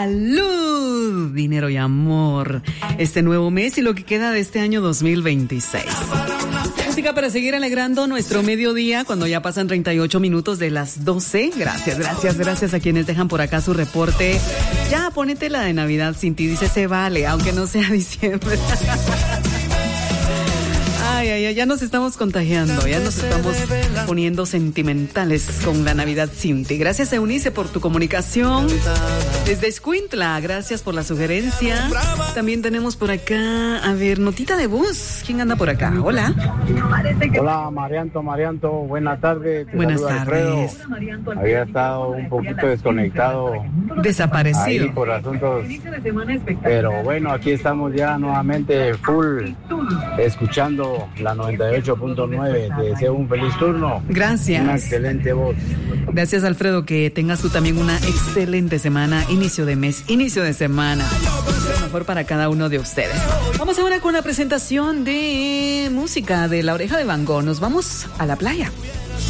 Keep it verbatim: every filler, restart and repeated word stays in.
salud, dinero y amor. Este nuevo mes y lo que queda de este año dos mil veintiséis. Música para seguir alegrando nuestro mediodía cuando ya pasan treinta y ocho minutos de las doce. Gracias, gracias, gracias a quienes dejan por acá su reporte. Ya, ponete la de Navidad sin ti, dice se vale, aunque no sea diciembre. Ay, ay, ay, ya nos estamos contagiando, ya nos estamos poniendo sentimentales con la Navidad sin ti. Gracias, Eunice, por tu comunicación. Desde Escuintla, gracias por la sugerencia. También tenemos por acá, a ver, notita de voz. ¿Quién anda por acá? Hola. Hola, Marianto, Marianto, buenas tardes. Te Buenas saluda tardes. Alfredo. Había estado un poquito desconectado. Desaparecido. Ahí por asuntos. Pero bueno, aquí estamos ya nuevamente full, escuchando la noventa y ocho punto nueve. Te deseo un feliz turno. Gracias. Una excelente voz. Gracias, Alfredo, que tengas tú también una excelente semana, inicio de mes, inicio de semana. Lo mejor para cada uno de ustedes. Vamos ahora con la presentación de música de La Oreja de Van Gogh. Nos vamos a la playa.